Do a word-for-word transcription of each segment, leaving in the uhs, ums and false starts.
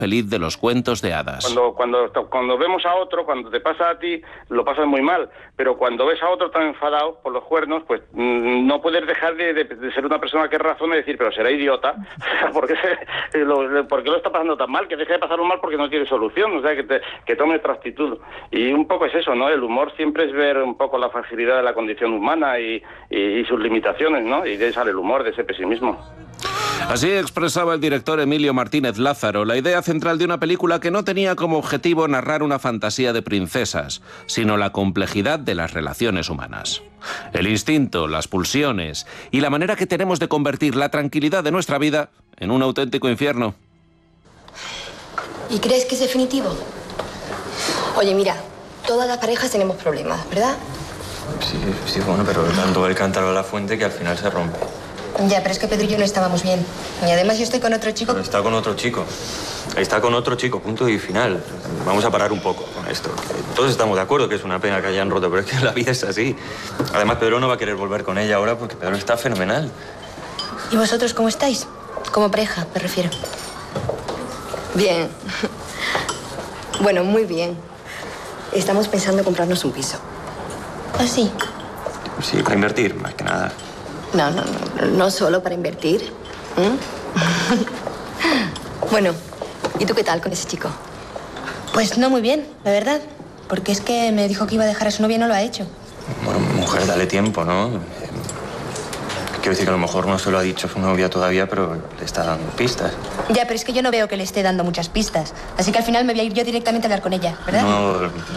feliz de los cuentos de hadas. Cuando, cuando, cuando vemos a otro, cuando te pasa a ti, lo pasas muy mal, pero cuando ves a otro tan enfadado por los cuernos, pues mmm, no puedes dejar de, de, de ser una persona que razona y decir, pero será idiota, ¿por qué, se, lo, ¿por qué lo está pasando tan mal? Que deje de pasarlo mal porque no tiene solución, o sea, que, te, que tome otra actitud. Y un poco es eso, ¿no? El humor siempre es ver un poco la fragilidad de la condición humana y, y, y sus limitaciones, ¿no? Y de ahí sale el humor, de ese pesimismo. Así expresaba el director Emilio Martínez Lázaro la idea central de una película que no tenía como objetivo narrar una fantasía de princesas, sino la complejidad de las relaciones humanas. El instinto, las pulsiones y la manera que tenemos de convertir la tranquilidad de nuestra vida en un auténtico infierno. ¿Y crees que es definitivo? Oye, mira, todas las parejas tenemos problemas, ¿verdad? Sí, sí, bueno, pero tanto el cántaro a la fuente que al final se rompe. Ya, pero es que Pedro y yo no estábamos bien. Y además yo estoy con otro chico... Pero está con otro chico. Está con otro chico, punto y final. Vamos a parar un poco con esto. Todos estamos de acuerdo que es una pena que hayan roto, pero es que la vida es así. Además, Pedro no va a querer volver con ella ahora porque Pedro está fenomenal. ¿Y vosotros cómo estáis? Como pareja, me refiero. Bien. Bueno, muy bien. Estamos pensando comprarnos un piso. ¿Ah, sí? Sí, para invertir, más que nada. No, no, no, no solo para invertir. ¿Mm? Bueno, ¿y tú qué tal con ese chico? Pues no muy bien, la verdad. Porque es que me dijo que iba a dejar a su novia y no lo ha hecho. Bueno, mujer, dale tiempo, ¿no? Quiero decir que a lo mejor no se lo ha dicho su novia todavía, pero le está dando pistas. Ya, pero es que yo no veo que le esté dando muchas pistas. Así que al final me voy a ir yo directamente a hablar con ella, ¿verdad? No,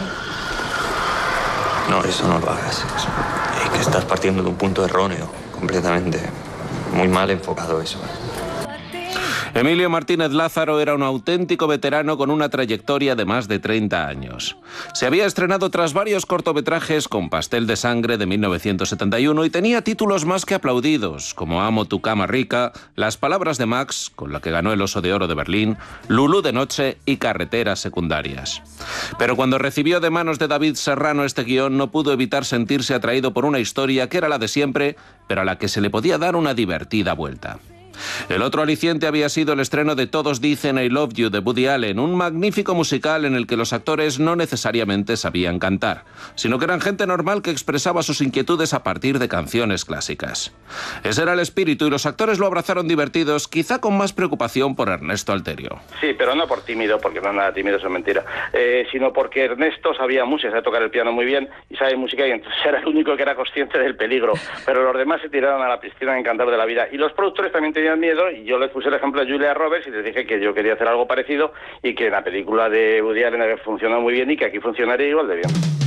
no, eso no lo hagas. Eso. Es que estás partiendo de un punto erróneo, completamente. Muy mal enfocado eso. Emilio Martínez Lázaro era un auténtico veterano con una trayectoria de más de treinta años. Se había estrenado tras varios cortometrajes con Pastel de Sangre de mil novecientos setenta y uno y tenía títulos más que aplaudidos, como Amo tu cama rica, Las palabras de Max, con la que ganó el Oso de Oro de Berlín, Lulú de noche y Carreteras secundarias. Pero cuando recibió de manos de David Serrano este guión, no pudo evitar sentirse atraído por una historia que era la de siempre, pero a la que se le podía dar una divertida vuelta. El otro aliciente había sido el estreno de Todos dicen I Love You de Woody Allen, un magnífico musical en el que los actores no necesariamente sabían cantar, sino que eran gente normal que expresaba sus inquietudes a partir de canciones clásicas. Ese era el espíritu y los actores lo abrazaron divertidos, quizá con más preocupación por Ernesto Alterio. Sí, pero no por tímido, porque no es nada tímido, eso es mentira, eh, sino porque Ernesto sabía música, sabe tocar el piano muy bien y sabe música y entonces era el único que era consciente del peligro, pero los demás se tiraron a la piscina encantados de la vida y los productores también tenían miedo y yo les puse el ejemplo de Julia Roberts y les dije que yo quería hacer algo parecido y que en la película de Woody Allen funcionó muy bien y que aquí funcionaría igual de bien.